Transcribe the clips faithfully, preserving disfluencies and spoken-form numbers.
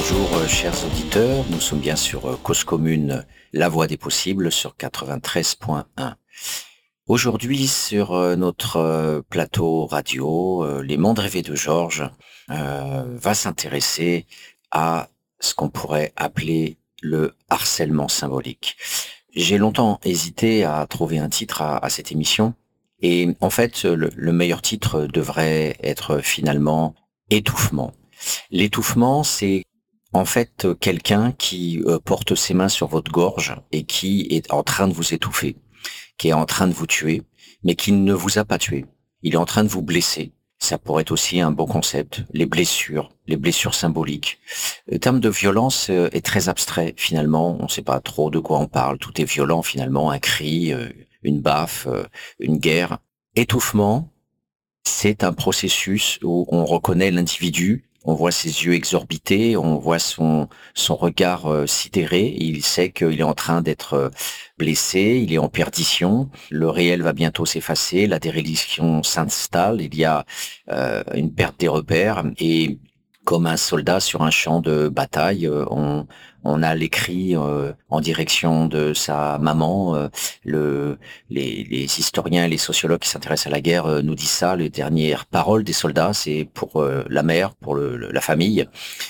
Bonjour euh, chers auditeurs, nous sommes bien sur euh, Cause Commune, la voix des possibles sur quatre-vingt-treize point un. Aujourd'hui sur euh, notre euh, plateau radio, euh, Les Mondes Rêvés de Georges euh, va s'intéresser à ce qu'on pourrait appeler le harcèlement symbolique. J'ai longtemps hésité à trouver un titre à, à cette émission et en fait le, le meilleur titre devrait être finalement étouffement. L'étouffement, c'est en fait quelqu'un qui euh, porte ses mains sur votre gorge et qui est en train de vous étouffer, qui est en train de vous tuer, mais qui ne vous a pas tué. Il est en train de vous blesser. Ça pourrait être aussi un bon concept. Les blessures, les blessures symboliques. Le terme de violence euh, est très abstrait finalement. On ne sait pas trop de quoi on parle. Tout est violent finalement. Un cri, euh, une baffe, euh, une guerre. Étouffement, c'est un processus où on reconnaît l'individu, on voit ses yeux exorbités, on voit son son regard euh, sidéré, et il sait qu'il est en train d'être euh, blessé, il est en perdition, le réel va bientôt s'effacer, la déréliction s'installe, il y a euh, une perte des repères, et comme un soldat sur un champ de bataille, euh, on on a les cris euh, en direction de sa maman. Euh, le, les, les historiens et les sociologues qui s'intéressent à la guerre euh, nous disent ça. Les dernières paroles des soldats, c'est pour euh, la mère, pour le, le- la famille.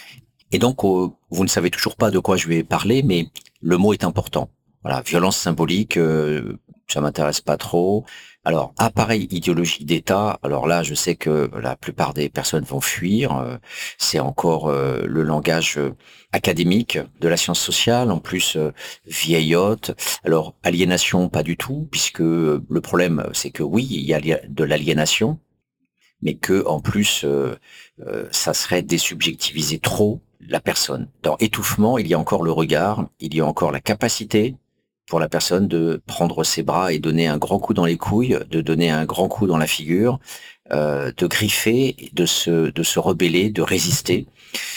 Et donc, euh, vous ne savez toujours pas de quoi je vais parler, mais le mot est important. Voilà, violence symbolique, euh, ça m'intéresse pas trop. Alors, appareil idéologie d'État. Alors là, je sais que la plupart des personnes vont fuir. euh, c'est encore euh, le langage euh, académique de la science sociale, en plus euh, vieillotte. Alors, aliénation, pas du tout, puisque euh, le problème, c'est que oui, il y a li- de l'aliénation, mais que en plus euh, euh, ça serait désubjectiviser trop la personne. Dans étouffement, il y a encore le regard, il y a encore la capacité pour la personne de prendre ses bras et donner un grand coup dans les couilles, de donner un grand coup dans la figure, euh, de griffer, de se de se rebeller, de résister.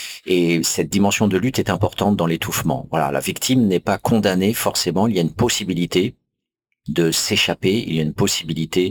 Et cette dimension de lutte est importante dans l'étouffement. Voilà, la victime n'est pas condamnée forcément, il y a une possibilité de s'échapper, il y a une possibilité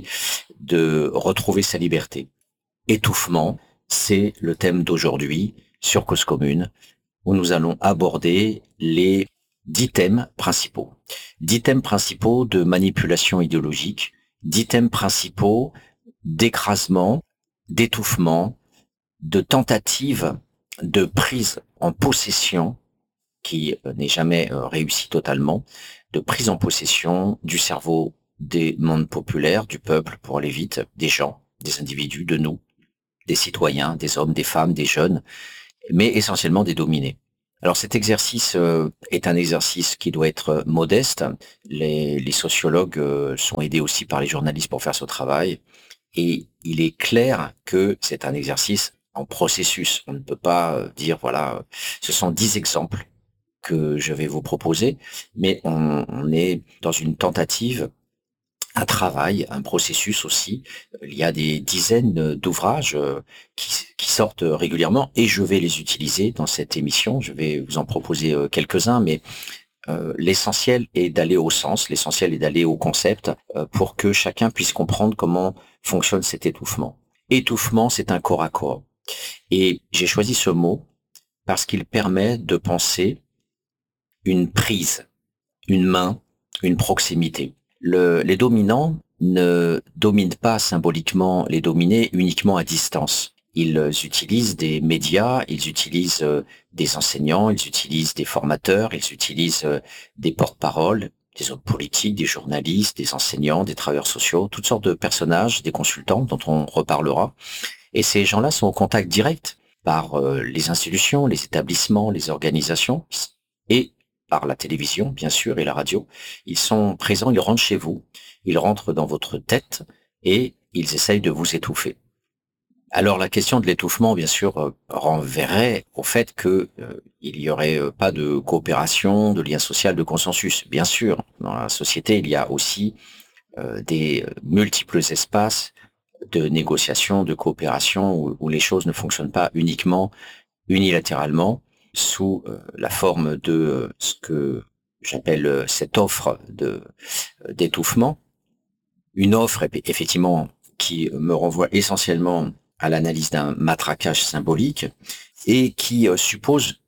de retrouver sa liberté. Étouffement, c'est le thème d'aujourd'hui sur Cause Commune, où nous allons aborder les dix thèmes principaux. Dix thèmes principaux de manipulation idéologique, dix thèmes principaux d'écrasement, d'étouffement, de tentative de prise en possession, qui euh, n'est jamais euh, réussi totalement, de prise en possession du cerveau des mondes populaires, du peuple, pour aller vite, des gens, des individus, de nous, des citoyens, des hommes, des femmes, des jeunes, mais essentiellement des dominés. Alors cet exercice euh, est un exercice qui doit être modeste. Les, les sociologues euh, sont aidés aussi par les journalistes pour faire ce travail. Et il est clair que c'est un exercice en processus. On ne peut pas euh, dire, voilà, euh, ce sont dix exemples que je vais vous proposer, mais on, on est dans une tentative, un travail, un processus aussi. Il y a des dizaines d'ouvrages euh, qui, qui sortent régulièrement et je vais les utiliser dans cette émission. Je vais vous en proposer euh, quelques-uns, mais euh, l'essentiel est d'aller au sens, l'essentiel est d'aller au concept euh, pour que chacun puisse comprendre comment fonctionne cet étouffement. Étouffement, c'est un corps à corps. Et j'ai choisi ce mot parce qu'il permet de penser une prise, une main, une proximité. Le, les dominants ne dominent pas symboliquement les dominés uniquement à distance. Ils utilisent des médias, ils utilisent euh, des enseignants, ils utilisent des formateurs, ils utilisent euh, des porte-paroles, des hommes politiques, des journalistes, des enseignants, des travailleurs sociaux, toutes sortes de personnages, des consultants dont on reparlera. Et ces gens-là sont au contact direct par euh, les institutions, les établissements, les organisations et par la télévision, bien sûr, et la radio. Ils sont présents, ils rentrent chez vous, ils rentrent dans votre tête et ils essayent de vous étouffer. Alors la question de l'étouffement, bien sûr, euh, renverrait au fait que euh, il y aurait euh, pas de coopération, de lien social, de consensus. Bien sûr, dans la société, il y a aussi euh, des euh, multiples espaces de négociation, de coopération, où, où les choses ne fonctionnent pas uniquement unilatéralement sous euh, la forme de euh, ce que j'appelle euh, cette offre de euh, d'étouffement, une offre eff- effectivement qui me renvoie essentiellement à l'analyse d'un matraquage symbolique et qui euh, suppose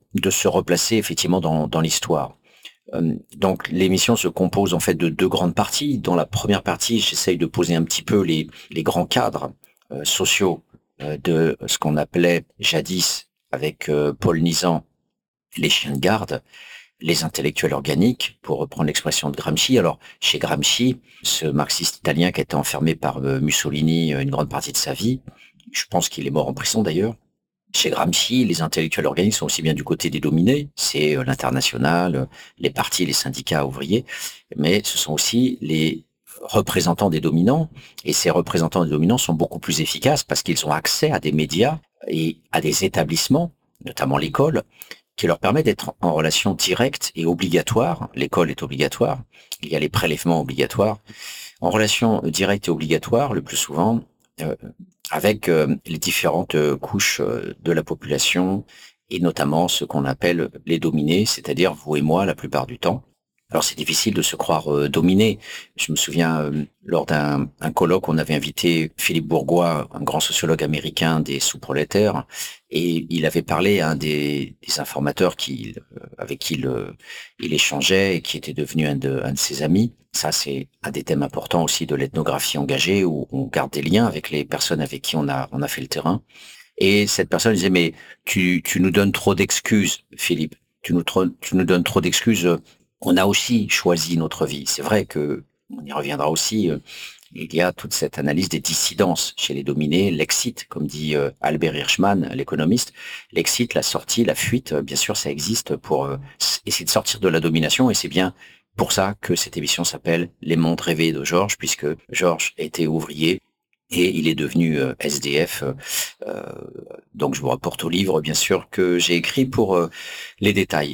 de se replacer effectivement dans, dans l'histoire. Euh, donc l'émission se compose en fait de deux grandes parties. Dans la première partie, j'essaye de poser un petit peu les, les grands cadres euh, sociaux euh, de ce qu'on appelait jadis avec euh, Paul Nizan les chiens de garde, les intellectuels organiques, pour reprendre l'expression de Gramsci. Alors, chez Gramsci, ce marxiste italien qui a été enfermé par euh, Mussolini une grande partie de sa vie, je pense qu'il est mort en prison d'ailleurs. Chez Gramsci, les intellectuels organiques sont aussi bien du côté des dominés, c'est euh, l'international, euh, les partis, les syndicats ouvriers, mais ce sont aussi les représentants des dominants, et ces représentants des dominants sont beaucoup plus efficaces parce qu'ils ont accès à des médias et à des établissements, notamment l'école, qui leur permet d'être en relation directe et obligatoire. L'école est obligatoire. Il y a les prélèvements obligatoires. En relation directe et obligatoire, le plus souvent, euh, avec euh, les différentes euh, couches euh, de la population, et notamment ce qu'on appelle les dominés, c'est-à-dire vous et moi la plupart du temps. Alors c'est difficile de se croire euh, dominé. Je me souviens, euh, lors d'un un colloque, on avait invité Philippe Bourgois, un grand sociologue américain des sous-prolétaires, et il avait parlé à un des, des informateurs qui, euh, avec qui il, euh, il échangeait et qui était devenu un de, un de ses amis. Ça, c'est un des thèmes importants aussi de l'ethnographie engagée, où on garde des liens avec les personnes avec qui on a, on a fait le terrain. Et cette personne disait, mais tu, tu nous donnes trop d'excuses, Philippe. Tu nous, trop, tu nous donnes trop d'excuses. On a aussi choisi notre vie. C'est vrai que, on y reviendra aussi, euh, il y a toute cette analyse des dissidences chez les dominés, l'exit, comme dit euh, Albert Hirschman, l'économiste. L'exit, la sortie, la fuite, euh, bien sûr, ça existe pour euh, essayer de sortir de la domination, et c'est bien pour ça que cette émission s'appelle Les mondes rêvés de Georges, puisque Georges était ouvrier et il est devenu euh, S D F. Euh, donc je vous rapporte au livre, bien sûr, que j'ai écrit pour euh, les détails.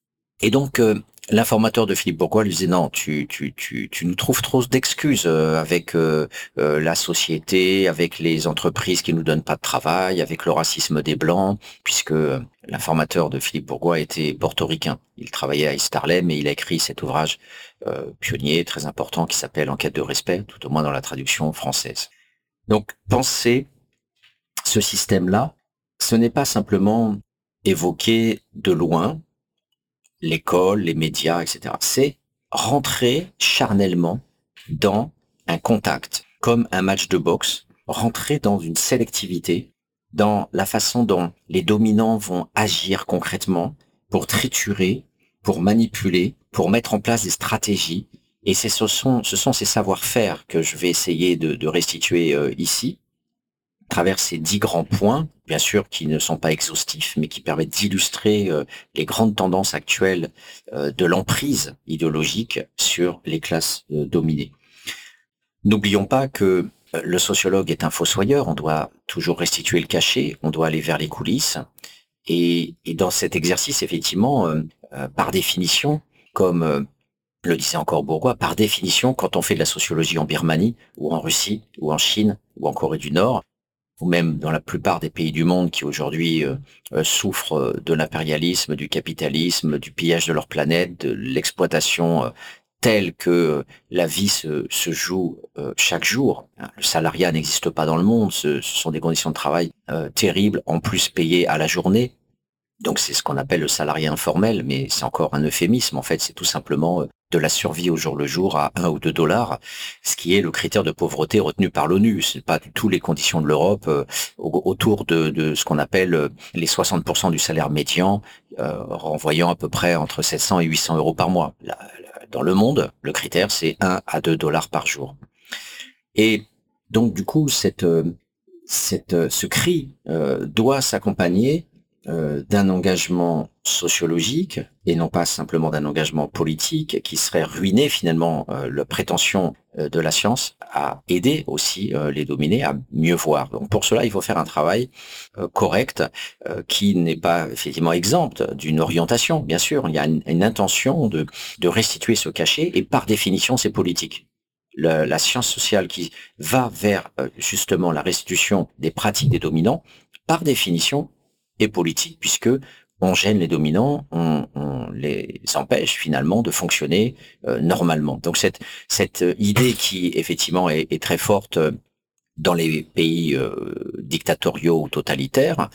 Et donc, euh, l'informateur de Philippe Bourgois lui disait non, tu, tu, tu, tu nous trouves trop d'excuses euh, avec euh, euh, la société, avec les entreprises qui nous donnent pas de travail, avec le racisme des Blancs, puisque euh, l'informateur de Philippe Bourgois était portoricain. Il travaillait à East Harlem et il a écrit cet ouvrage euh, pionnier, très important, qui s'appelle Enquête de respect, tout au moins dans la traduction française. Donc, penser ce système-là, ce n'est pas simplement évoquer de loin l'école, les médias, et cetera. C'est rentrer charnellement dans un contact, comme un match de boxe, rentrer dans une sélectivité, dans la façon dont les dominants vont agir concrètement pour triturer, pour manipuler, pour mettre en place des stratégies. Et c'est, ce sont, ce sont ces savoir-faire que je vais essayer de, de restituer euh, ici, à travers ces dix grands points, bien sûr, qui ne sont pas exhaustifs, mais qui permettent d'illustrer euh, les grandes tendances actuelles euh, de l'emprise idéologique sur les classes euh, dominées. N'oublions pas que euh, le sociologue est un fossoyeur, on doit toujours restituer le cachet, on doit aller vers les coulisses, et, et dans cet exercice, effectivement, euh, euh, par définition, comme euh, le disait encore Bourgois, par définition, quand on fait de la sociologie en Birmanie, ou en Russie, ou en Chine, ou en Corée du Nord, ou même dans la plupart des pays du monde qui aujourd'hui euh, euh, souffrent de l'impérialisme, du capitalisme, du pillage de leur planète, de l'exploitation euh, telle que la vie se, se joue euh, chaque jour. Le salariat n'existe pas dans le monde, ce, ce sont des conditions de travail euh, terribles, en plus payées à la journée. Donc c'est ce qu'on appelle le salariat informel, mais c'est encore un euphémisme. En fait, c'est tout simplement de la survie au jour le jour à un ou deux dollars, ce qui est le critère de pauvreté retenu par l'ONU. C'est pas du tout les conditions de l'Europe euh, autour de, de ce qu'on appelle les soixante pour cent du salaire médian, euh, renvoyant à peu près entre sept cents et huit cents euros par mois. Là, là, dans le monde, le critère c'est un à deux dollars par jour. Et donc du coup, cette, cette, ce cri euh, doit s'accompagner Euh, d'un engagement sociologique et non pas simplement d'un engagement politique qui serait ruiné finalement euh, la prétention euh, de la science à aider aussi euh, les dominés à mieux voir. Donc pour cela, il faut faire un travail euh, correct euh, qui n'est pas effectivement exempt d'une orientation. Bien sûr, il y a une, une intention de, de restituer ce cachet et par définition, c'est politique. Le, la science sociale qui va vers euh, justement la restitution des pratiques des dominants, par définition, et politique, puisque on gêne les dominants, on, on les empêche finalement de fonctionner euh, normalement. Donc cette cette idée qui effectivement est, est très forte dans les pays euh, dictatoriaux ou totalitaires,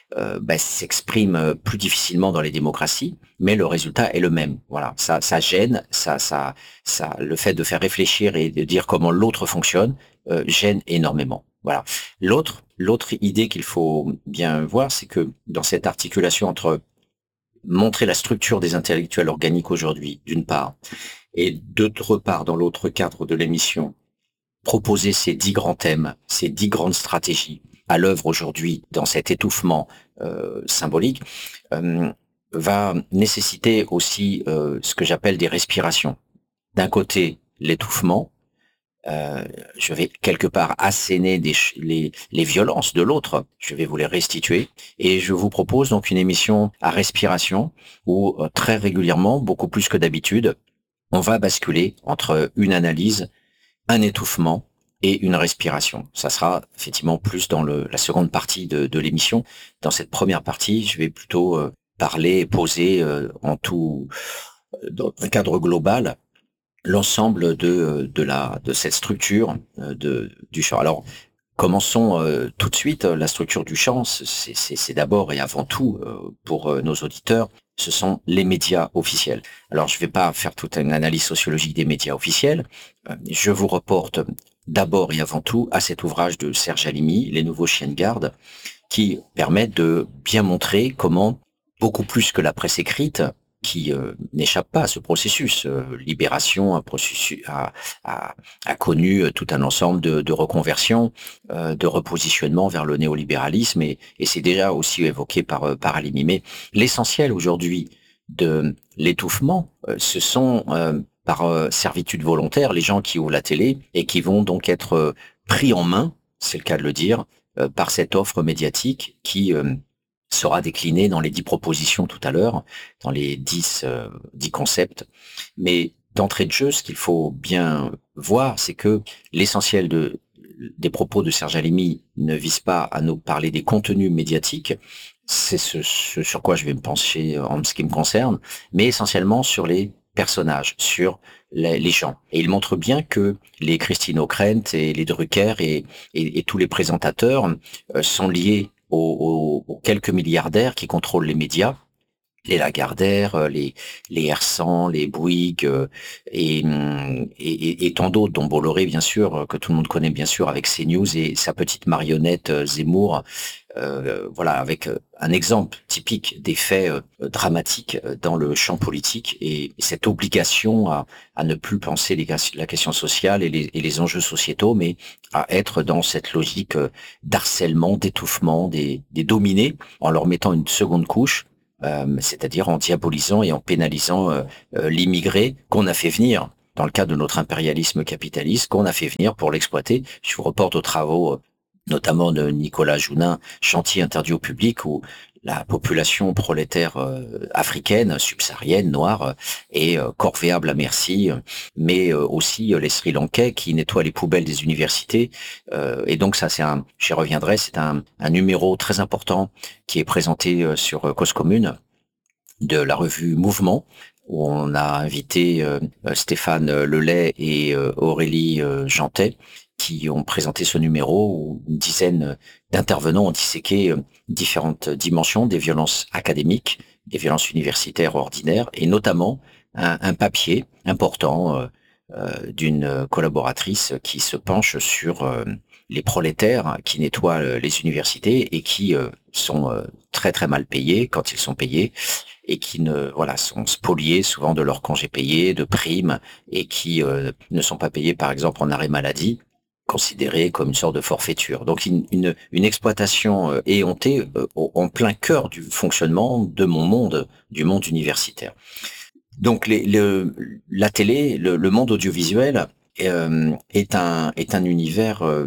euh, bah, s'exprime plus difficilement dans les démocraties, mais le résultat est le même. Voilà, ça, ça gêne, ça, ça, ça, le fait de faire réfléchir et de dire comment l'autre fonctionne euh, gêne énormément. Voilà. L'autre, l'autre idée qu'il faut bien voir, c'est que dans cette articulation entre montrer la structure des intellectuels organiques aujourd'hui, d'une part, et d'autre part, dans l'autre cadre de l'émission, proposer ces dix grands thèmes, ces dix grandes stratégies à l'œuvre aujourd'hui dans cet étouffement euh, symbolique, euh, va nécessiter aussi euh, ce que j'appelle des respirations. D'un côté, l'étouffement, euh, je vais quelque part asséner des, les, les violences de l'autre, je vais vous les restituer, et je vous propose donc une émission à respiration où euh, très régulièrement, beaucoup plus que d'habitude, on va basculer entre une analyse, un étouffement et une respiration. Ça sera effectivement plus dans le, la seconde partie de, de l'émission. Dans cette première partie, je vais plutôt euh, parler, poser euh, en tout, dans un cadre global, l'ensemble de, de la de cette structure euh, de du chant. Alors commençons euh, tout de suite. La structure du chant, c'est c'est c'est d'abord et avant tout euh, pour euh, nos auditeurs, ce sont les médias officiels. Alors je ne vais pas faire toute une analyse sociologique des médias officiels. Euh, je vous reporte d'abord et avant tout à cet ouvrage de Serge Halimi, Les nouveaux chiens de garde, qui permet de bien montrer comment, beaucoup plus que la presse écrite, qui euh, n'échappe pas à ce processus. Euh, Libération a, processus, a, a, a connu tout un ensemble de, de reconversions, euh, de repositionnement vers le néolibéralisme, et, et c'est déjà aussi évoqué par, par Halimi. Mais l'essentiel aujourd'hui de l'étouffement, euh, ce sont euh, par euh, servitude volontaire les gens qui ouvrent la télé et qui vont donc être euh, pris en main, c'est le cas de le dire, euh, par cette offre médiatique qui euh, sera déclinée dans les dix propositions tout à l'heure, dans les dix, euh, dix concepts. Mais d'entrée de jeu, ce qu'il faut bien voir, c'est que l'essentiel de, des propos de Serge Halimi ne vise pas à nous parler des contenus médiatiques, c'est ce, ce sur quoi je vais me pencher en ce qui me concerne, mais essentiellement sur les personnages, sur les, les gens. Et il montre bien que les Christine Ockrent et les Drucker et, et, et tous les présentateurs euh, sont liés aux, aux, aux quelques milliardaires qui contrôlent les médias, les Lagardère, les les Hersant, les Bouygues euh, et, et, et, et tant d'autres, dont Bolloré bien sûr, que tout le monde connaît bien sûr avec CNews et sa petite marionnette euh, Zemmour. Euh, voilà, avec un exemple typique des faits euh, dramatiques dans le champ politique et cette obligation à, à ne plus penser les, la question sociale et les, et les enjeux sociétaux, mais à être dans cette logique d'harcèlement, d'étouffement des, des dominés en leur mettant une seconde couche. Euh, c'est-à-dire en diabolisant et en pénalisant euh, euh, l'immigré qu'on a fait venir dans le cadre de notre impérialisme capitaliste, qu'on a fait venir pour l'exploiter. Je vous reporte aux travaux euh, notamment de Nicolas Jounin, Chantier interdit au public, où la population prolétaire euh, africaine, subsaharienne, noire, euh, est euh, corvéable à merci, euh, mais euh, aussi euh, les Sri Lankais qui nettoient les poubelles des universités. Euh, et donc ça, c'est un, j'y reviendrai, c'est un, un numéro très important qui est présenté euh, sur euh, Cause Commune de la revue Mouvement, où on a invité euh, Stéphane Lelay et euh, Aurélie euh, Jantet, qui ont présenté ce numéro où une dizaine d'intervenants ont disséqué différentes dimensions des violences académiques, des violences universitaires ordinaires, et notamment un, un papier important euh, euh, d'une collaboratrice qui se penche sur euh, les prolétaires qui nettoient euh, les universités et qui euh, sont euh, très très mal payés quand ils sont payés, et qui ne voilà sont spoliés souvent de leurs congés payés, de primes, et qui euh, ne sont pas payés par exemple en arrêt maladie, considéré comme une sorte de forfaiture. Donc une, une, une exploitation euh, éhontée euh, en plein cœur du fonctionnement de mon monde, du monde universitaire. Donc les, le, la télé, le, le monde audiovisuel euh, est un est un univers euh,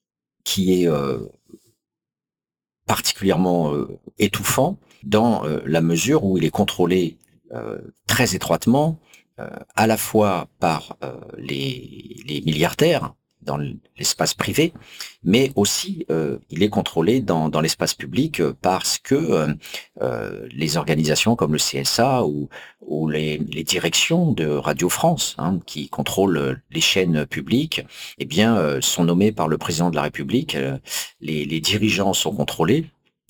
qui est euh, particulièrement euh, étouffant dans euh, la mesure où il est contrôlé euh, très étroitement, euh, à la fois par euh, les, les milliardaires dans l'espace privé, mais aussi euh, il est contrôlé dans, dans l'espace public parce que euh, euh, les organisations comme le C S A ou, ou les, les directions de Radio France, hein, qui contrôlent les chaînes publiques, eh bien, euh, sont nommées par le président de la République. Euh, les, les dirigeants sont contrôlés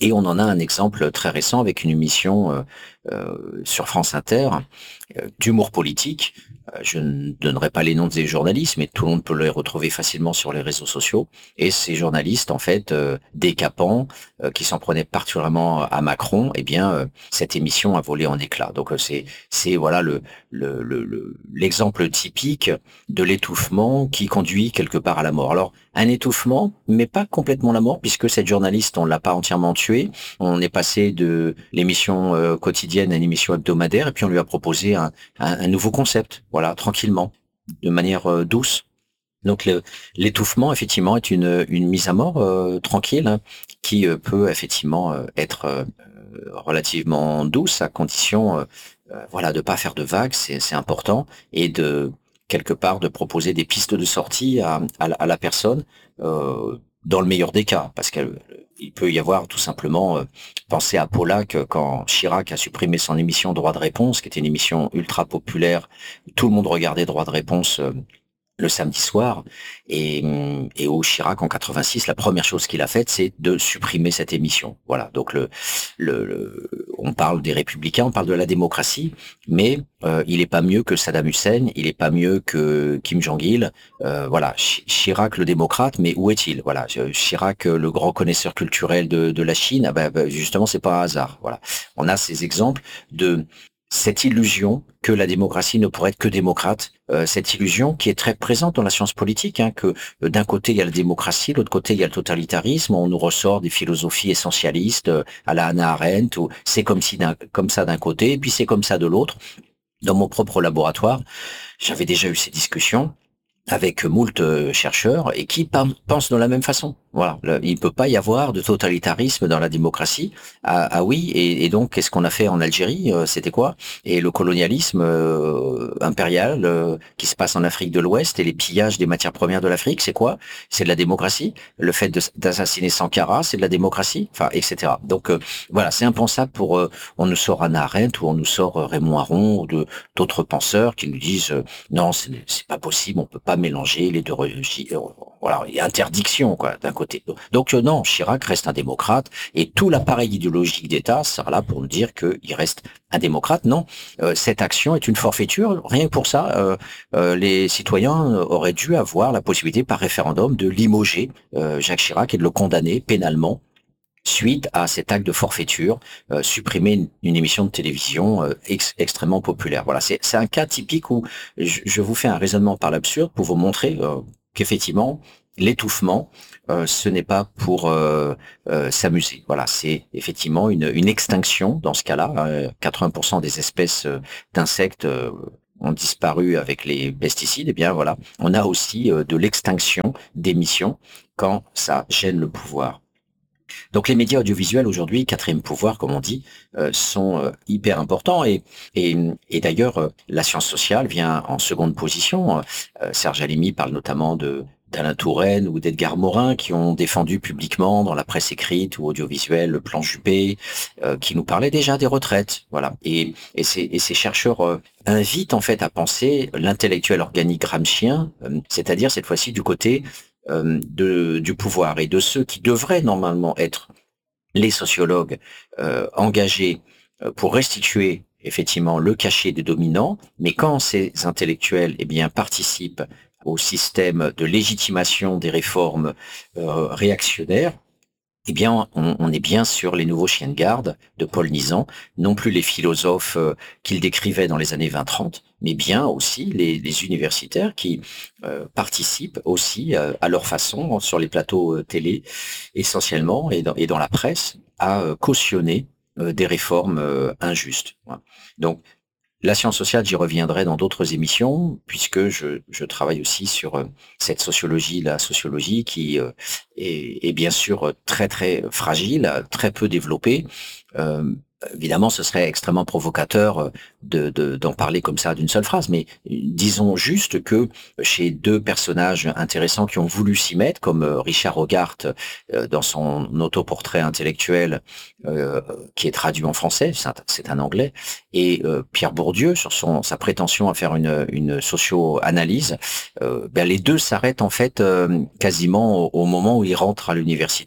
Et on en a un exemple très récent avec une émission euh, euh, sur France Inter euh, d'humour politique. Euh, je ne donnerai pas les noms des journalistes, mais tout le monde peut les retrouver facilement sur les réseaux sociaux. Et ces journalistes, en fait, euh, décapants, euh, qui s'en prenaient particulièrement à Macron, eh bien, euh, cette émission a volé en éclats. Donc euh, c'est c'est voilà le le le le- l'exemple typique de l'étouffement qui conduit quelque part à la mort. Alors un étouffement, mais pas complètement la mort, puisque cette journaliste, on l'a pas entièrement tuée. On est passé de l'émission euh, quotidienne à une émission hebdomadaire, et puis on lui a proposé un, un, un nouveau concept, voilà, tranquillement, de manière euh, douce. Donc le- l'étouffement, effectivement, est une, une mise à mort euh, tranquille, hein, qui euh, peut effectivement euh, être euh, relativement douce, à condition, euh, euh, voilà, de pas faire de vagues, c'est c'est important, et de quelque part de proposer des pistes de sortie à, à, la, à la personne, euh, dans le meilleur des cas, parce qu'il peut y avoir tout simplement, euh, pensez à Pollack euh, quand Chirac a supprimé son émission Droit de réponse, qui était une émission ultra populaire, tout le monde regardait Droit de réponse euh, le samedi soir, et, hum, et au Chirac en quatre-vingt-six, la première chose qu'il a faite, c'est de supprimer cette émission. Voilà. Donc le, le, le- on parle des Républicains, on parle de la démocratie, mais euh, il est pas mieux que Saddam Hussein, il est pas mieux que Kim Jong-il. Euh, voilà, Chi- Chirac le démocrate, mais où est-il? Voilà, euh, Chirac euh, le grand connaisseur culturel de, de la Chine. Ah ben, ben, justement, c'est pas un hasard. Voilà, on a ces exemples de cette illusion que la démocratie ne pourrait être que démocrate, euh, cette illusion qui est très présente dans la science politique, hein, que euh, d'un côté il y a la démocratie, de l'autre côté il y a le totalitarisme, on nous ressort des philosophies essentialistes euh, à la Hannah Arendt, où c'est comme si d'un- comme ça d'un côté, et puis c'est comme ça de l'autre. Dans mon propre laboratoire, j'avais déjà eu ces discussions avec moult euh, chercheurs et qui pen- pensent de la même façon. Voilà, Le- il ne peut pas y avoir de totalitarisme dans la démocratie. Ah, ah oui, et, et donc qu'est-ce qu'on a fait en Algérie? Euh, C'était quoi? Et le colonialisme euh, impérial euh, qui se passe en Afrique de l'Ouest et les pillages des matières premières de l'Afrique, c'est quoi? C'est de la démocratie. Le fait de- d'assassiner Sankara, c'est de la démocratie. Enfin, et cetera. Donc euh, voilà, c'est impensable pour euh, on nous sort Hannah Arendt ou on nous sort euh, Raymond Aron ou de d'autres penseurs qui nous disent euh, non, c'est c'est pas possible, on peut pas mélanger les deux régimes. Voilà, il y a interdiction, quoi, d'un côté. Donc, euh, non, Chirac reste un démocrate, et tout l'appareil idéologique d'État sera là pour nous dire qu'il reste un démocrate. Non, euh, cette action est une forfaiture. Rien que pour ça, euh, euh, les citoyens auraient dû avoir la possibilité par référendum de limoger euh, Jacques Chirac et de le condamner pénalement suite à cet acte de forfaiture, euh, supprimer une, une émission de télévision euh, ex- extrêmement populaire. Voilà, c'est c'est un cas typique où je, je vous fais un raisonnement par l'absurde pour vous montrer euh, qu'effectivement, l'étouffement, euh, ce n'est pas pour euh, euh, s'amuser. Voilà, c'est effectivement une, une extinction dans ce cas-là. Euh, quatre-vingts pour cent des espèces euh, d'insectes euh, ont disparu avec les pesticides. Eh bien voilà, on a aussi euh, de l'extinction d'émissions quand ça gêne le pouvoir. Donc les médias audiovisuels aujourd'hui, quatrième pouvoir comme on dit, euh, sont euh, hyper importants, et, et, et d'ailleurs euh, la science sociale vient en seconde position. Euh, Serge Halimi parle notamment de d'Alain Touraine ou d'Edgar Morin qui ont défendu publiquement dans la presse écrite ou audiovisuelle le plan Juppé, euh, qui nous parlait déjà des retraites. Voilà. Et, et, ces, et ces chercheurs euh, invitent en fait à penser l'intellectuel organique gramscien, euh, c'est-à-dire cette fois-ci du côté euh, de, du pouvoir et de ceux qui devraient normalement être les sociologues euh, engagés euh, pour restituer effectivement le cachet des dominants, mais quand ces intellectuels eh bien participent au système de légitimation des réformes euh, réactionnaires, eh bien, on, on est bien sur les nouveaux chiens de garde de Paul Nizan, non plus les philosophes euh, qu'il décrivait dans les années vingt trente, mais bien aussi les, les universitaires qui euh, participent aussi euh, à leur façon sur les plateaux euh, télé, essentiellement, et dans, et dans la presse, à euh, cautionner euh, des réformes euh, injustes. Voilà. Donc, la science sociale, j'y reviendrai dans d'autres émissions, puisque je, je travaille aussi sur euh, cette sociologie, la sociologie qui euh, est, est bien sûr très très fragile, très peu développée. Euh, Évidemment, ce serait extrêmement provocateur euh, de, de- d'en parler comme ça d'une seule phrase, mais euh, disons juste que chez deux personnages intéressants qui ont voulu s'y mettre, comme euh, Richard Hogarth euh, dans son autoportrait intellectuel, euh, qui est traduit en français, c'est un, c'est un anglais, et euh, Pierre Bourdieu sur son sa prétention à faire une une socio-analyse, euh, ben les deux s'arrêtent en fait euh, quasiment au, au moment où ils rentrent à l'université.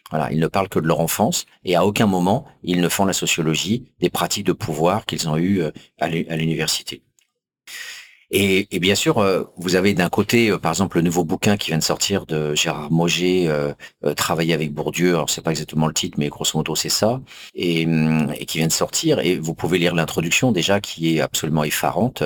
Voilà, ils ne parlent que de leur enfance et à aucun moment ils ne font la sociologie des pratiques de pouvoir qu'ils ont eues euh, à l'u- à l'université. Et, et bien sûr, euh, vous avez d'un côté, euh, par exemple, le nouveau bouquin qui vient de sortir de Gérard Mauger, euh, euh, Travailler avec Bourdieu. Alors, c'est pas exactement le titre, mais grosso modo, c'est ça, et, hum, et qui vient de sortir. Et vous pouvez lire l'introduction déjà, qui est absolument effarante.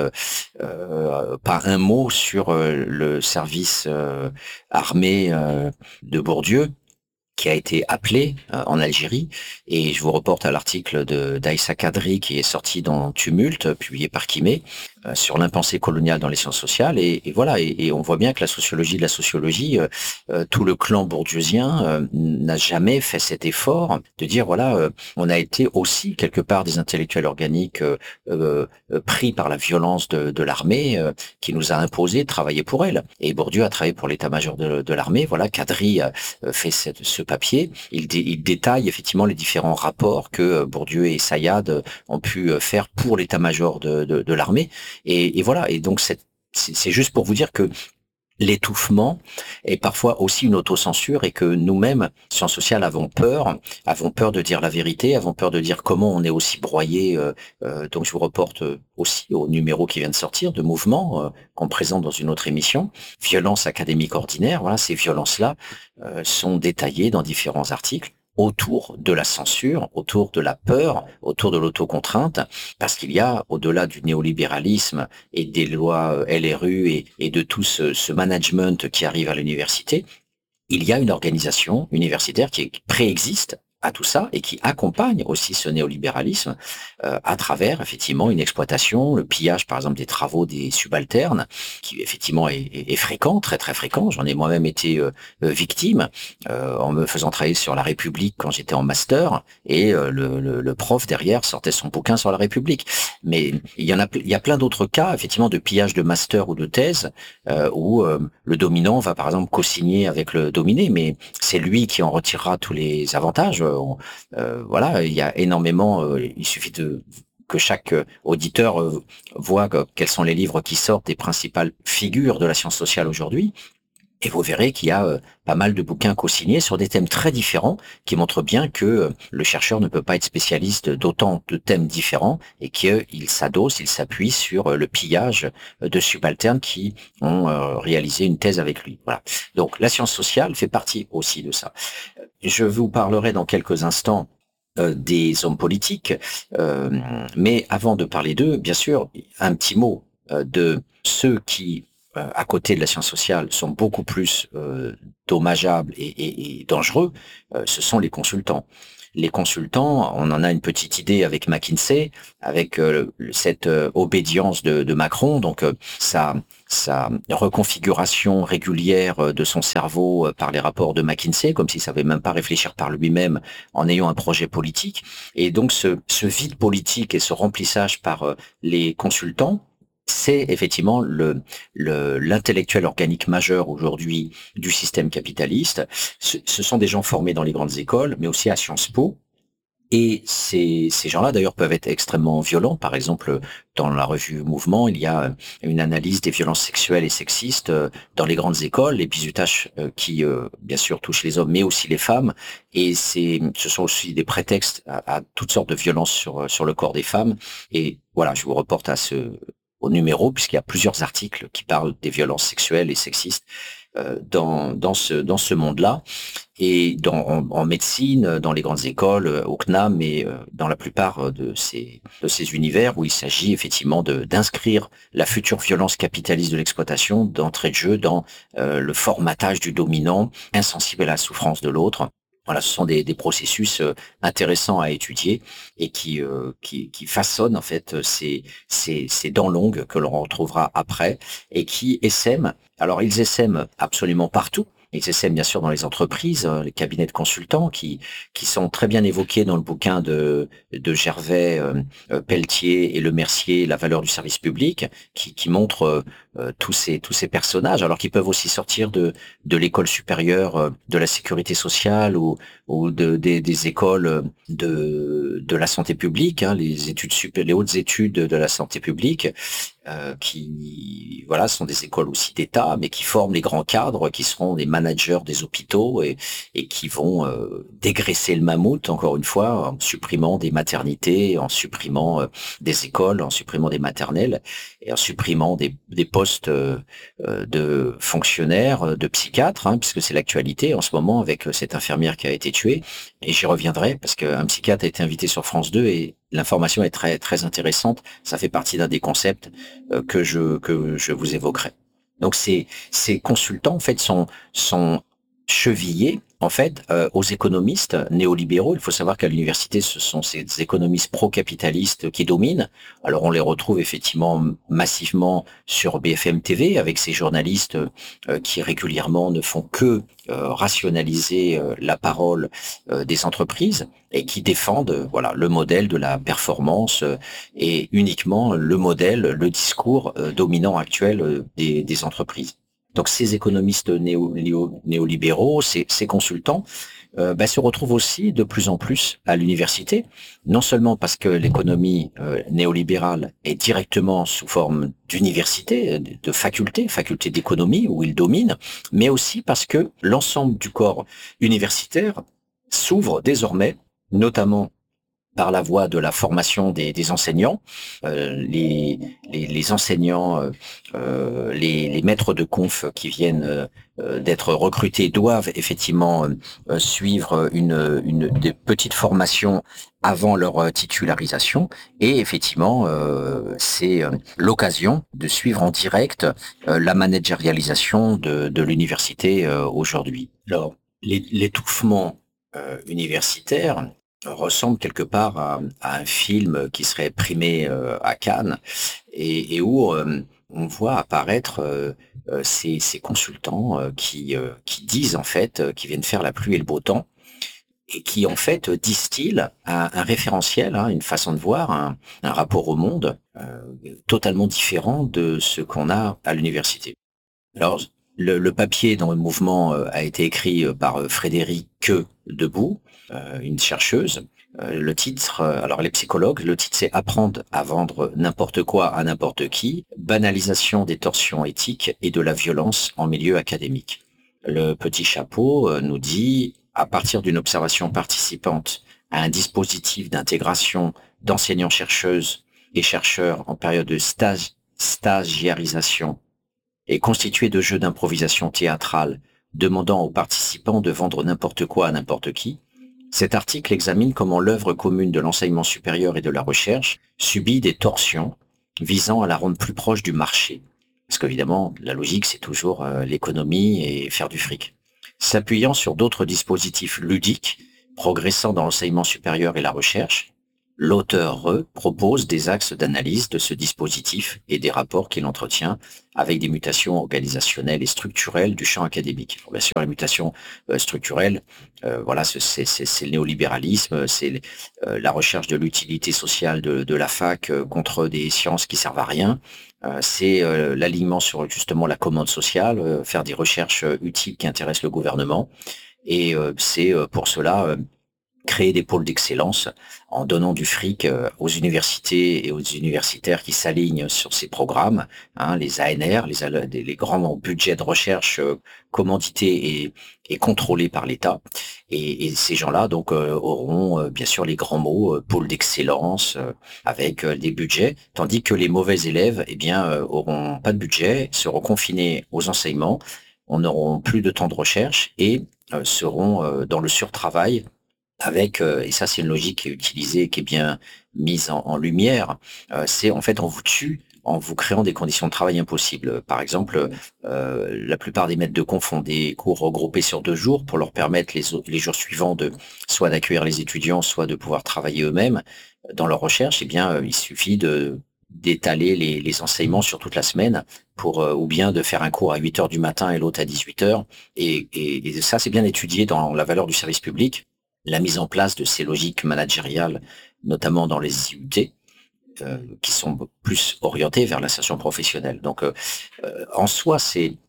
Euh, pas un mot sur euh, le service euh, armé euh, de Bourdieu, qui a été appelé euh, en Algérie. Et je vous reporte à l'article de d'Aïssa Kadri qui est sorti dans Tumulte, publié par Kimé, euh, sur l'impensée coloniale dans les sciences sociales. Et, et voilà, et, et on voit bien que la sociologie de la sociologie, euh, euh, tout le clan bourdieusien euh, n'a jamais fait cet effort de dire, voilà, euh, on a été aussi quelque part des intellectuels organiques euh, euh, euh, pris par la violence de, de l'armée euh, qui nous a imposé de travailler pour elle. Et Bourdieu a travaillé pour l'état-major de, de l'armée. Voilà, Kadri a fait cette, ce papier. Il, dé, il détaille effectivement les différents rapports que Bourdieu et Sayad ont pu faire pour l'état-major de, de, de l'armée. Et, et voilà. Et donc c'est c'est juste pour vous dire que l'étouffement est parfois aussi une autocensure et que nous-mêmes, sciences sociales, avons peur, avons peur de dire la vérité, avons peur de dire comment on est aussi broyé. Euh, euh, donc je vous reporte aussi au numéro qui vient de sortir de Mouvement, euh, qu'on présente dans une autre émission, Violence académique ordinaire. Voilà, ces violences-là euh, sont détaillées dans différents articles autour de la censure, autour de la peur, autour de l'autocontrainte, parce qu'il y a, au-delà du néolibéralisme et des lois L R U et, et de tout ce, ce management qui arrive à l'université, il y a une organisation universitaire qui préexiste à tout ça et qui accompagne aussi ce néolibéralisme euh, à travers effectivement une exploitation, le pillage par exemple des travaux des subalternes, qui effectivement est, est, est fréquent, très très fréquent. J'en ai moi-même été euh, victime euh, en me faisant travailler sur la République quand j'étais en master et euh, le, le, le prof derrière sortait son bouquin sur la République. Mais il y en a, il y a plein d'autres cas effectivement de pillage de master ou de thèse euh, où euh, le dominant va par exemple co-signer avec le dominé, mais c'est lui qui en retirera tous les avantages. Euh, voilà, il y a énormément, euh, il suffit de que chaque auditeur euh, voit que, quels sont les livres qui sortent des principales figures de la science sociale aujourd'hui. Et vous verrez qu'il y a euh, pas mal de bouquins co-signés sur des thèmes très différents qui montrent bien que euh, le chercheur ne peut pas être spécialiste d'autant de thèmes différents et qu'il s'adosse, il s'appuie sur euh, le pillage de subalternes qui ont euh, réalisé une thèse avec lui. Voilà. Donc la science sociale fait partie aussi de ça. Je vous parlerai dans quelques instants euh, des hommes politiques, euh, mais avant de parler d'eux, bien sûr, un petit mot euh, de ceux qui euh, à côté de la science sociale, sont beaucoup plus euh, dommageables et, et, et dangereux, euh, ce sont les consultants. Les consultants, on en a une petite idée avec McKinsey, avec euh, cette euh, obédience de, de Macron, donc euh, sa, sa reconfiguration régulière de son cerveau par les rapports de McKinsey, comme s'il savait même pas réfléchir par lui-même en ayant un projet politique. Et donc ce, ce vide politique et ce remplissage par euh, les consultants, c'est effectivement le le l'intellectuel organique majeur aujourd'hui du système capitaliste. Ce, ce sont des gens formés dans les grandes écoles, mais aussi à Sciences Po. Et ces, ces gens-là, d'ailleurs, peuvent être extrêmement violents. Par exemple, dans la revue Mouvement, il y a une analyse des violences sexuelles et sexistes dans les grandes écoles, les bizutage qui, bien sûr, touchent les hommes, mais aussi les femmes. Et c'est, ce sont aussi des prétextes à, à toutes sortes de violences sur, sur le corps des femmes. Et voilà, je vous reporte à ce au numéro, puisqu'il y a plusieurs articles qui parlent des violences sexuelles et sexistes euh, dans, dans ce, dans ce monde-là. Et dans, en, en médecine, dans les grandes écoles, au C N A M, mais euh, dans la plupart de ces, de ces univers où il s'agit effectivement de, d'inscrire la future violence capitaliste de l'exploitation d'entrée de jeu dans euh, le formatage du dominant, insensible à la souffrance de l'autre. Voilà, ce sont des, des processus euh, intéressants à étudier et qui, euh, qui, qui façonnent en fait ces, ces, ces dents longues que l'on retrouvera après et qui essaiment. Alors ils essaiment absolument partout. Ils essaiment bien sûr dans les entreprises, les cabinets de consultants qui qui sont très bien évoqués dans le bouquin de de Gervais, euh, Pelletier et Le Mercier, La valeur du service public, qui qui montre euh, tous ces tous ces personnages, alors qu'ils peuvent aussi sortir de de l'école supérieure euh, de la sécurité sociale ou ou de des, des écoles de de la santé publique, hein, les études super, les hautes études de la santé publique. euh, qui voilà sont des écoles aussi d'État, mais qui forment les grands cadres, qui seront des managers des hôpitaux et, et qui vont euh, dégraisser le mammouth, encore une fois, en supprimant des maternités, en supprimant euh, des écoles, en supprimant des maternelles et en supprimant des, des postes euh, euh, de fonctionnaires, de psychiatres, hein, puisque c'est l'actualité en ce moment avec euh, cette infirmière qui a été tuée. Et j'y reviendrai parce qu'un psychiatre a été invité sur France deux et l'information est très très intéressante. Ça fait partie d'un des concepts euh, que je que je vous évoquerai. Donc ces ces consultants en fait sont sont chevillés en fait euh, aux économistes néolibéraux. Il faut savoir qu'à l'université, ce sont ces économistes pro-capitalistes qui dominent. Alors on les retrouve effectivement massivement sur B F M T V avec ces journalistes euh, qui régulièrement ne font que euh, rationaliser euh, la parole euh, des entreprises et qui défendent euh, voilà le modèle de la performance euh, et uniquement le modèle, le discours euh, dominant actuel euh, des, des entreprises. Donc ces économistes néo, néo, néolibéraux, ces, ces consultants, euh, bah, se retrouvent aussi de plus en plus à l'université, non seulement parce que l'économie euh, néolibérale est directement sous forme d'université, de, de faculté, faculté d'économie où ils dominent, mais aussi parce que l'ensemble du corps universitaire s'ouvre désormais, notamment par la voie de la formation des, des enseignants. Euh, les, les, les enseignants, euh, euh, les, les maîtres de conf qui viennent euh, d'être recrutés doivent effectivement euh, suivre une, une des petites formations avant leur titularisation. Et effectivement, euh, c'est l'occasion de suivre en direct euh, la managérialisation de, de l'université euh, aujourd'hui. Alors, l'étouffement euh, universitaire ressemble quelque part à, à un film qui serait primé euh, à Cannes et, et où euh, on voit apparaître euh, euh, ces, ces consultants euh, qui, euh, qui disent en fait, euh, qui viennent faire la pluie et le beau temps et qui en fait distillent un, un référentiel, hein, une façon de voir, un, un rapport au monde euh, totalement différent de ce qu'on a à l'université. Alors, le, le papier dans le mouvement euh, a été écrit euh, par euh, Frédéric Debout, euh, une chercheuse. Euh, le titre, euh, alors les psychologues, le titre c'est Apprendre à vendre n'importe quoi à n'importe qui, banalisation des torsions éthiques et de la violence en milieu académique. Le petit chapeau euh, nous dit, à partir d'une observation participante à un dispositif d'intégration d'enseignants-chercheuses et chercheurs en période de stage, stagiarisation est constitué de jeux d'improvisation théâtrale demandant aux participants de vendre n'importe quoi à n'importe qui, cet article examine comment l'œuvre commune de l'enseignement supérieur et de la recherche subit des torsions visant à la rendre plus proche du marché. Parce qu'évidemment, la logique, c'est toujours euh, l'économie et faire du fric. S'appuyant sur d'autres dispositifs ludiques, progressant dans l'enseignement supérieur et la recherche, l'auteur Re propose des axes d'analyse de ce dispositif et des rapports qu'il entretient avec des mutations organisationnelles et structurelles du champ académique. Bien sûr, les mutations euh, structurelles, euh, voilà, c'est le néolibéralisme, c'est euh, la recherche de l'utilité sociale de, de la fac euh, contre des sciences qui servent à rien. Euh, c'est euh, l'alignement sur justement la commande sociale, euh, faire des recherches euh, utiles qui intéressent le gouvernement. Et euh, c'est euh, pour cela euh, créer des pôles d'excellence en donnant du fric euh, aux universités et aux universitaires qui s'alignent sur ces programmes, hein, les A N R, les, les grands budgets de recherche euh, commandités et, et contrôlés par l'État. Et, et ces gens-là donc euh, auront euh, bien sûr les grands mots, euh, pôle d'excellence, euh, avec euh, des budgets, tandis que les mauvais élèves, eh bien, euh, auront pas de budget, seront confinés aux enseignements, on n'auront plus de temps de recherche et euh, seront euh, dans le surtravail avec, euh, et ça c'est une logique qui est utilisée, qui est bien mise en, en lumière, euh, c'est en fait on vous tue en vous créant des conditions de travail impossibles. Par exemple, euh, la plupart des maîtres de conf font des cours regroupés sur deux jours pour leur permettre les, les jours suivants de soit d'accueillir les étudiants, soit de pouvoir travailler eux-mêmes dans leur recherche. Eh bien, euh, il suffit de d'étaler les, les enseignements sur toute la semaine pour euh, ou bien de faire un cours à huit heures du matin et l'autre à dix-huit heures. Et, et, et ça, c'est bien étudié dans la valeur du service public. La mise en place de ces logiques managériales, notamment dans les I U T, euh, qui sont plus orientées vers l'insertion professionnelle. Donc, euh, euh, en soi, c'est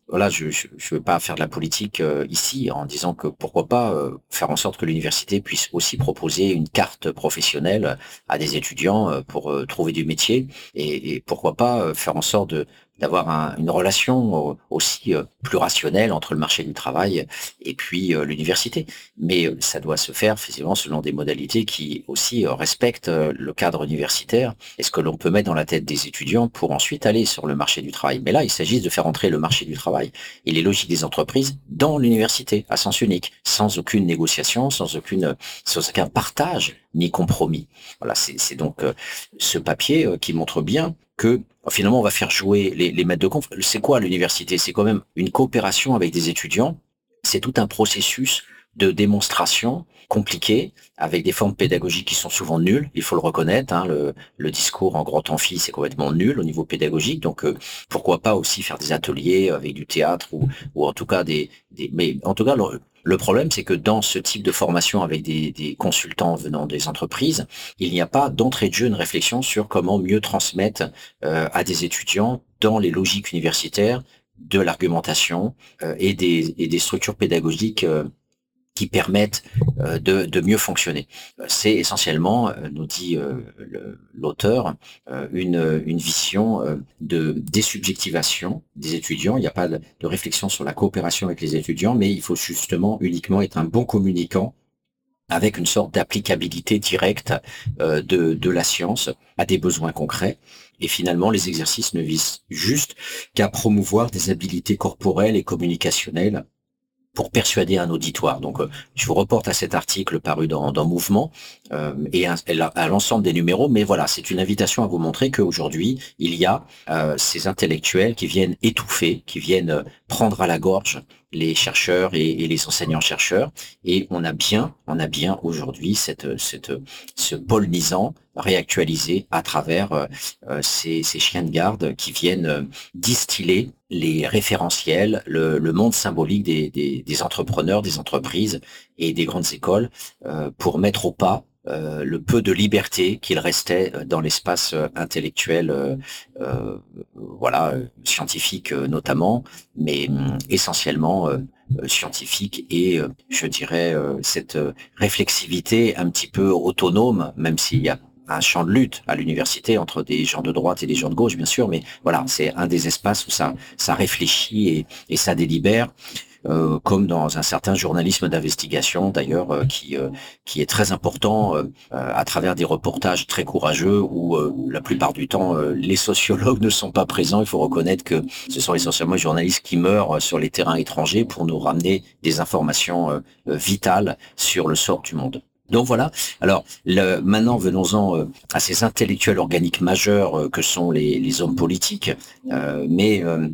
voilà, je je je veux pas faire de la politique, heu, ici en disant que pourquoi pas, heu, faire en sorte que l'université puisse aussi proposer une carte professionnelle à des étudiants, heu, pour, heu, trouver du métier et et pourquoi pas, heu, faire en sorte de d'avoir un une relation, heu, aussi, heu, plus rationnelle entre le marché du travail et puis, heu, l'université. Mais, heu, ça doit se faire effectivement selon des modalités qui aussi, heu, respectent, heu, le cadre universitaire et ce que l'on peut mettre dans la tête des étudiants pour ensuite aller sur le marché du travail. Mais là, il s'agit de faire entrer le marché du travail et les logiques des entreprises dans l'université à sens unique, sans aucune négociation, sans aucune, sans aucun partage ni compromis. Voilà, c'est c'est donc euh, ce papier euh, qui montre bien que finalement on va faire jouer les, les maîtres de conf. C'est quoi l'université? C'est quand même une coopération avec des étudiants. C'est tout un processus de démonstration compliqué, avec des formes pédagogiques qui sont souvent nulles, il faut le reconnaître. Hein, le, le discours en grand amphi, c'est complètement nul au niveau pédagogique. Donc, euh, pourquoi pas aussi faire des ateliers avec du théâtre ou, ou en tout cas des, des... Mais en tout cas, le, le problème, c'est que dans ce type de formation avec des, des consultants venant des entreprises, il n'y a pas d'entrée de jeu, une réflexion sur comment mieux transmettre euh, à des étudiants dans les logiques universitaires de l'argumentation euh, et, des, et des structures pédagogiques euh, qui permettent euh, de, de mieux fonctionner. Euh, C'est essentiellement, euh, nous dit euh, le- l'auteur, euh, une, une vision euh, de désubjectivation des étudiants. Il n'y a pas de, de réflexion sur la coopération avec les étudiants, mais il faut justement uniquement être un bon communicant avec une sorte d'applicabilité directe euh, de, de la science à des besoins concrets. Et finalement, les exercices ne visent juste qu'à promouvoir des habiletés corporelles et communicationnelles pour persuader un auditoire. Donc, euh, je vous reporte à cet article paru dans, dans Mouvement euh, et à, à l'ensemble des numéros. Mais voilà, c'est une invitation à vous montrer qu'aujourd'hui, il y a euh, ces intellectuels qui viennent étouffer, qui viennent euh, prendre à la gorge les chercheurs et, et les enseignants-chercheurs. Et on a bien, on a bien aujourd'hui cette, cette, ce pôle Nisan réactualisé à travers euh, euh, ces, ces chiens de garde qui viennent euh, distiller les référentiels, le, le monde symbolique des, des, des entrepreneurs, des entreprises et des grandes écoles euh, pour mettre au pas euh, le peu de liberté qu'il restait dans l'espace euh, intellectuel, euh, euh, voilà, euh, scientifique euh, notamment, mais hum, essentiellement euh, euh, scientifique et euh, je dirais euh, cette euh, réflexivité un petit peu autonome, même s'il y a un champ de lutte à l'université entre des gens de droite et des gens de gauche, bien sûr, mais voilà, c'est un des espaces où ça, ça réfléchit et, et ça délibère, euh, comme dans un certain journalisme d'investigation, d'ailleurs, euh, qui, euh, qui est très important euh, euh, à travers des reportages très courageux où euh, la plupart du temps, euh, les sociologues ne sont pas présents. Il faut reconnaître que ce sont essentiellement les journalistes qui meurent sur les terrains étrangers pour nous ramener des informations euh, euh, vitales sur le sort du monde. Donc voilà. Alors le, maintenant, venons-en euh, à ces intellectuels organiques majeurs euh, que sont les, les hommes politiques. Euh, mais euh,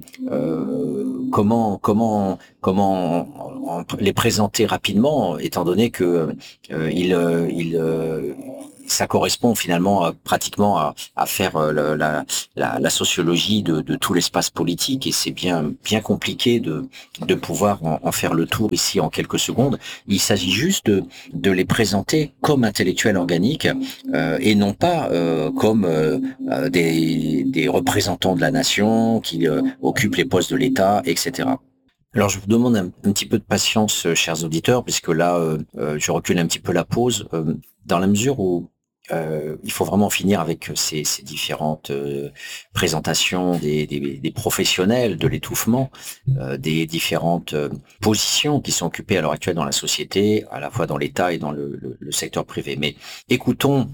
euh, comment comment comment en- en- les présenter rapidement, étant donné que euh, il, euh, il, euh, ça correspond finalement à- pratiquement à, à faire euh, le- la, la, la sociologie de, de tout l'espace politique et c'est bien bien compliqué de de pouvoir en, en faire le tour ici en quelques secondes. Il s'agit juste de de les présenter comme intellectuels organiques euh, et non pas euh, comme euh, euh, des, des représentants de la nation qui euh, occupent les postes de l'État, et cetera. Alors je vous demande un, un petit peu de patience, euh, chers auditeurs, puisque là, euh, euh, je recule un petit peu la pause, euh, dans la mesure où euh, il faut vraiment finir avec ces, ces différentes euh, présentations des, des, des professionnels de l'étouffement, euh, des différentes euh, positions qui sont occupées à l'heure actuelle dans la société, à la fois dans l'État et dans le, le, le secteur privé. Mais écoutons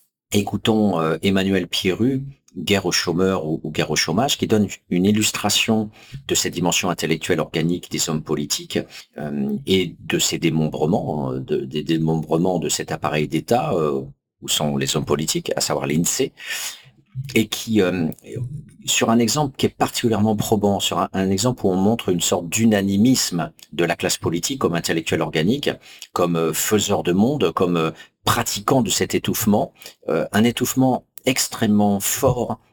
Écoutons euh, Emmanuel Pierru, Guerre aux chômeurs ou, ou Guerre au chômage, qui donne une illustration de cette dimension intellectuelle organique des hommes politiques euh, et de ces démembrements, euh, de, des démembrements de cet appareil d'État euh, où sont les hommes politiques, à savoir l'INSEE, et qui, euh, sur un exemple qui est particulièrement probant, sur un, un exemple où on montre une sorte d'unanimisme de la classe politique comme intellectuel organique, comme euh, faiseur de monde, comme euh, pratiquant de cet étouffement, euh, un étouffement extrêmement fort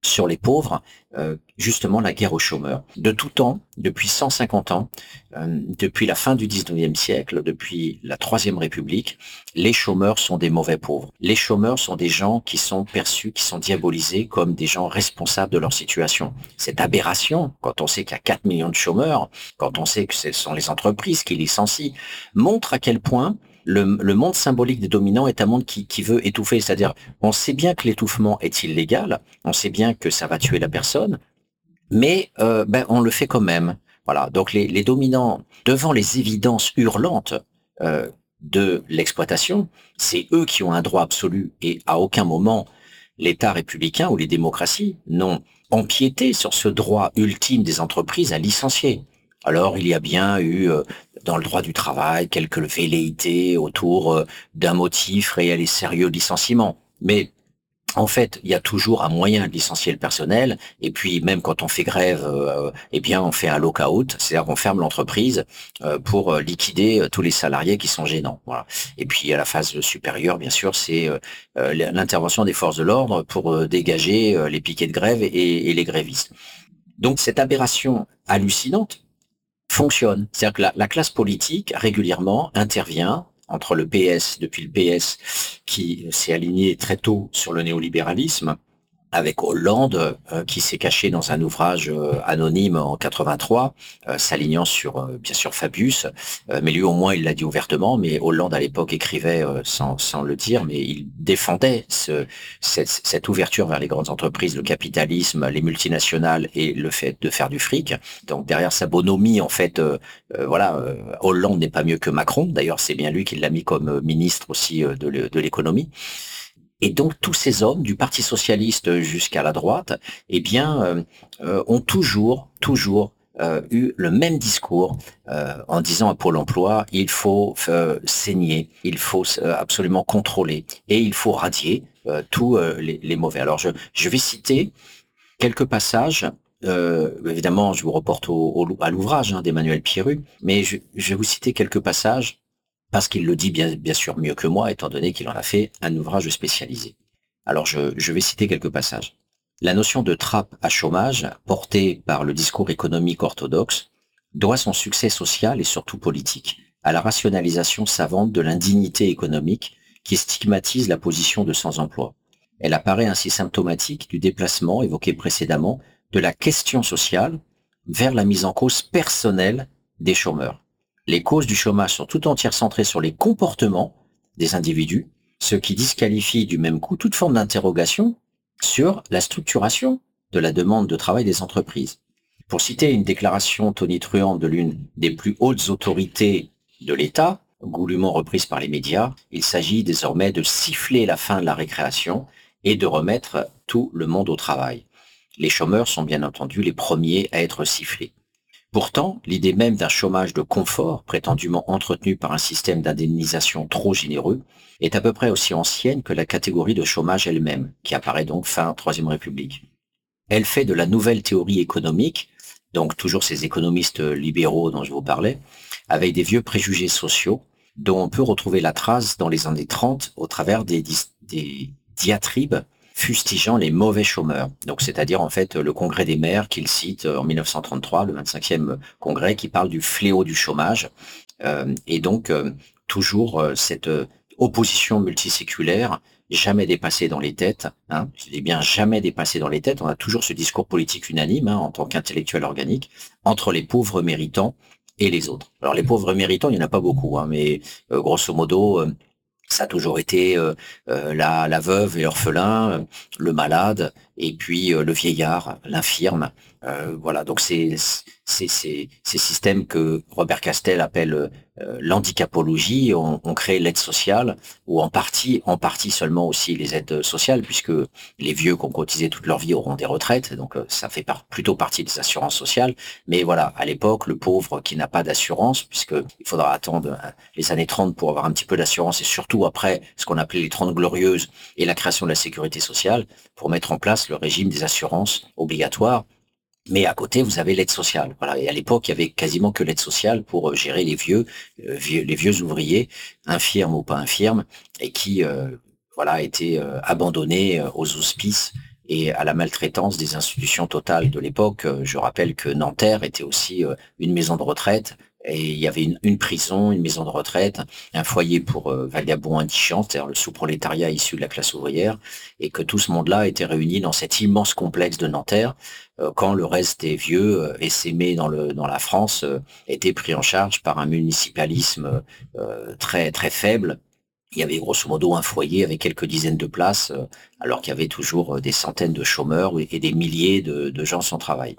sur les pauvres, euh, justement la guerre aux chômeurs. De tout temps, depuis cent cinquante ans, euh, depuis la fin du dix-neuvième siècle, depuis la Troisième République, les chômeurs sont des mauvais pauvres. Les chômeurs sont des gens qui sont perçus, qui sont diabolisés comme des gens responsables de leur situation. Cette aberration, quand on sait qu'il y a quatre millions de chômeurs, quand on sait que ce sont les entreprises qui licencient, montre à quel point Le, le monde symbolique des dominants est un monde qui, qui veut étouffer. C'est-à-dire, on sait bien que l'étouffement est illégal, on sait bien que ça va tuer la personne, mais euh, ben, on le fait quand même. Voilà. Donc les, les dominants, devant les évidences hurlantes euh, de l'exploitation, c'est eux qui ont un droit absolu et à aucun moment l'État républicain ou les démocraties n'ont empiété sur ce droit ultime des entreprises à licencier. Alors, il y a bien eu, euh, dans le droit du travail, quelques velléités autour euh, d'un motif réel et sérieux de licenciement. Mais en fait, il y a toujours un moyen de licencier le personnel. Et puis, même quand on fait grève, euh, eh bien, on fait un lock-out, c'est-à-dire qu'on ferme l'entreprise euh, pour euh, liquider euh, tous les salariés qui sont gênants. Voilà. Et puis, à la phase supérieure, bien sûr, c'est euh, euh, l'intervention des forces de l'ordre pour euh, dégager euh, les piquets de grève et, et les grévistes. Donc, cette aberration hallucinante fonctionne. C'est-à-dire que la, la classe politique, régulièrement, intervient entre le P S, depuis le P S, qui s'est aligné très tôt sur le néolibéralisme, avec Hollande, euh, qui s'est caché dans un ouvrage euh, anonyme en quatre-vingt-trois, euh, s'alignant sur, euh, bien sûr, Fabius, euh, mais lui, au moins, il l'a dit ouvertement, mais Hollande, à l'époque, écrivait euh, sans, sans le dire, mais il défendait ce, cette, cette ouverture vers les grandes entreprises, le capitalisme, les multinationales et le fait de faire du fric. Donc, derrière sa bonhomie, en fait, euh, euh, voilà, euh, Hollande n'est pas mieux que Macron. D'ailleurs, c'est bien lui qui l'a mis comme ministre aussi euh, de, de l'économie. Et donc tous ces hommes, du Parti socialiste jusqu'à la droite, eh bien, euh, euh, ont toujours, toujours euh, eu le même discours euh, en disant à Pôle Emploi, il faut euh, saigner, il faut euh, absolument contrôler et il faut radier euh, tous euh, les, les mauvais. Alors je, je vais citer quelques passages. Euh, évidemment, je vous reporte au, au, à l'ouvrage hein, d'Emmanuel Pierru, mais je, je vais vous citer quelques passages parce qu'il le dit bien, bien sûr mieux que moi, étant donné qu'il en a fait un ouvrage spécialisé. Alors, je, je vais citer quelques passages. La notion de trappe à chômage, portée par le discours économique orthodoxe, doit son succès social et surtout politique à la rationalisation savante de l'indignité économique qui stigmatise la position de sans-emploi. Elle apparaît ainsi symptomatique du déplacement évoqué précédemment de la question sociale vers la mise en cause personnelle des chômeurs. Les causes du chômage sont tout entières centrées sur les comportements des individus, ce qui disqualifie du même coup toute forme d'interrogation sur la structuration de la demande de travail des entreprises. Pour citer une déclaration tonitruante de l'une des plus hautes autorités de l'État, goulûment reprise par les médias, il s'agit désormais de siffler la fin de la récréation et de remettre tout le monde au travail. Les chômeurs sont bien entendu les premiers à être sifflés. Pourtant, l'idée même d'un chômage de confort, prétendument entretenu par un système d'indemnisation trop généreux, est à peu près aussi ancienne que la catégorie de chômage elle-même, qui apparaît donc fin Troisième République. Elle fait de la nouvelle théorie économique, donc toujours ces économistes libéraux dont je vous parlais, avec des vieux préjugés sociaux, dont on peut retrouver la trace dans les années trente au travers des, des diatribes fustigeant les mauvais chômeurs. Donc, c'est-à-dire, en fait, le congrès des maires qu'il cite en mille neuf cent trente-trois, le vingt-cinquième congrès, qui parle du fléau du chômage. Euh, et donc, euh, toujours euh, cette euh, opposition multiséculaire, jamais dépassée dans les têtes, hein, je dis bien jamais dépassée dans les têtes, on a toujours ce discours politique unanime, hein, en tant qu'intellectuel organique, entre les pauvres méritants et les autres. Alors, les pauvres méritants, il n'y en a pas beaucoup, hein, mais euh, grosso modo, euh, ça a toujours été euh, euh, la, la veuve et l'orphelin, euh, le malade, et puis euh, le vieillard, l'infirme. Euh, voilà, donc c'est c'est c'est ces systèmes que Robert Castel appelle euh, l'handicapologie. On, on crée l'aide sociale, ou en partie, en partie seulement aussi les aides sociales, puisque les vieux qui ont cotisé toute leur vie auront des retraites, donc euh, ça fait par, plutôt partie des assurances sociales. Mais voilà, à l'époque, le pauvre qui n'a pas d'assurance, puisque il faudra attendre les années trente pour avoir un petit peu d'assurance, et surtout après ce qu'on appelait les trente glorieuses et la création de la sécurité sociale, pour mettre en place le régime des assurances obligatoires. Mais à côté, vous avez l'aide sociale. Voilà. Et à l'époque, il y avait quasiment que l'aide sociale pour gérer les vieux, euh, vieux les vieux ouvriers, infirmes ou pas infirmes, et qui, euh, voilà, étaient euh, abandonnés euh, aux hospices et à la maltraitance des institutions totales de l'époque. Je rappelle que Nanterre était aussi une maison de retraite, et il y avait une, une prison, une maison de retraite, un foyer pour euh, vagabonds indigents, c'est-à-dire le sous-prolétariat issu de la classe ouvrière, et que tout ce monde-là était réuni dans cet immense complexe de Nanterre, euh, quand le reste des vieux euh, essaimés dans, le, dans la France euh, était pris en charge par un municipalisme euh, très, très faible. Il y avait grosso modo un foyer avec quelques dizaines de places, euh, alors qu'il y avait toujours des centaines de chômeurs et des milliers de, de gens sans travail.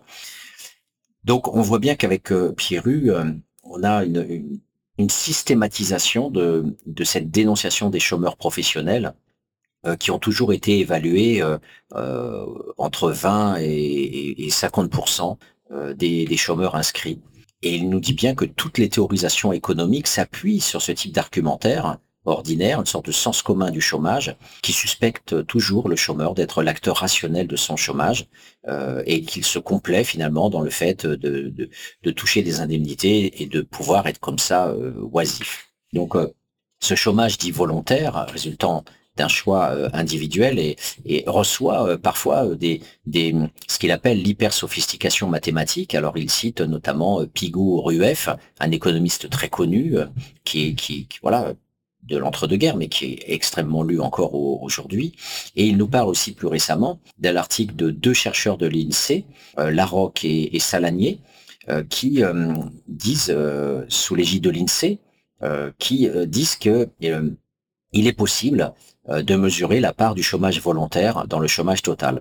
Donc on voit bien qu'avec euh, Pierru, euh, on a une, une, une systématisation de, de cette dénonciation des chômeurs professionnels euh, qui ont toujours été évalués euh, euh, entre vingt et, et cinquante pour cent euh, des, des chômeurs inscrits. Et il nous dit bien que toutes les théorisations économiques s'appuient sur ce type d'argumentaire ordinaire, une sorte de sens commun du chômage, qui suspecte toujours le chômeur d'être l'acteur rationnel de son chômage euh, et qu'il se complaît finalement dans le fait de, de, de toucher des indemnités et de pouvoir être comme ça euh, oisif. Donc euh, ce chômage dit volontaire, résultant d'un choix euh, individuel et, et reçoit euh, parfois euh, des, des, ce qu'il appelle l'hypersophistication mathématique. Alors il cite notamment euh, Pigou-Rueff, un économiste très connu euh, qui, qui, qui voilà de l'entre-deux-guerres, mais qui est extrêmement lu encore au, aujourd'hui. Et il nous parle aussi plus récemment d'un article de deux chercheurs de l'INSEE, euh, Larocque et, et Salagné, euh, qui euh, disent, euh, sous l'égide de l'INSEE, euh, qui euh, disent que euh, il est possible euh, de mesurer la part du chômage volontaire dans le chômage total.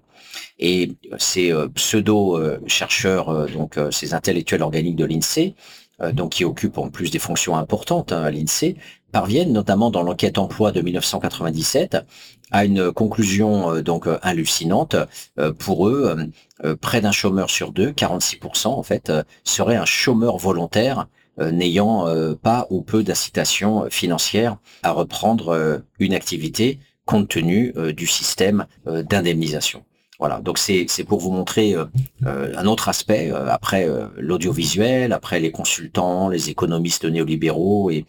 Et ces euh, pseudo-chercheurs, euh, donc euh, ces intellectuels organiques de l'INSEE, euh, donc qui occupent en plus des fonctions importantes hein, à l'INSEE, parviennent notamment dans l'enquête emploi de mille neuf cent quatre-vingt-dix-sept à une conclusion euh, donc euh, hallucinante. Euh, pour eux, euh, près d'un chômeur sur deux, quarante-six pour cent en fait, euh, serait un chômeur volontaire euh, n'ayant euh, pas ou peu d'incitation financière à reprendre euh, une activité compte tenu euh, du système euh, d'indemnisation. Voilà, donc c'est c'est pour vous montrer euh, euh, un autre aspect, euh, après euh, l'audiovisuel, après les consultants, les économistes néolibéraux et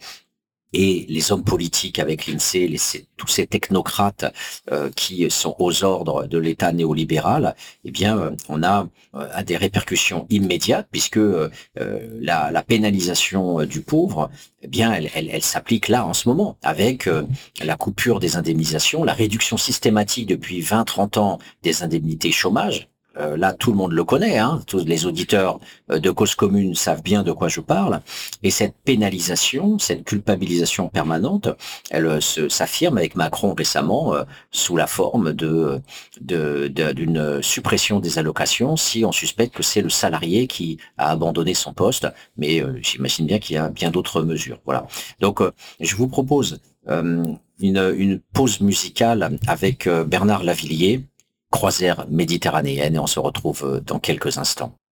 et les hommes politiques avec l'INSEE, les, ces, tous ces technocrates euh, qui sont aux ordres de l'État néolibéral, eh bien, euh, on a euh, des répercussions immédiates puisque euh, la, la pénalisation du pauvre, eh bien, elle, elle, elle s'applique là en ce moment avec euh, la coupure des indemnisations, la réduction systématique depuis vingt trente ans des indemnités chômage. Euh, là, tout le monde le connaît, hein, tous les auditeurs de Cause Commune savent bien de quoi je parle. Et cette pénalisation, cette culpabilisation permanente, elle se, s'affirme avec Macron récemment euh, sous la forme de, de, de, d'une suppression des allocations si on suspecte que c'est le salarié qui a abandonné son poste. Mais euh, j'imagine bien qu'il y a bien d'autres mesures. Voilà. Donc, euh, je vous propose euh, une, une pause musicale avec euh, Bernard Lavillier, Croisière méditerranéenne, et on se retrouve dans quelques instants.